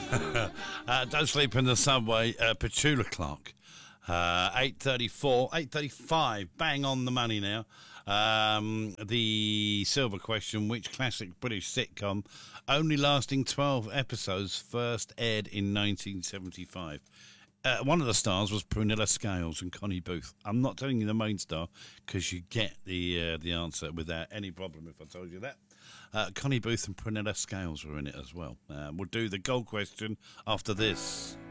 Don't sleep in the subway. Petula Clark. 8:34, 8:35. Bang on the money now. The silver question: which classic British sitcom, only lasting 12 episodes, first aired in 1975? One of the stars was Prunella Scales and Connie Booth. I'm not telling you the main star because you get the answer without any problem if I told you that. Connie Booth and Prunella Scales were in it as well. We'll do the gold question after this.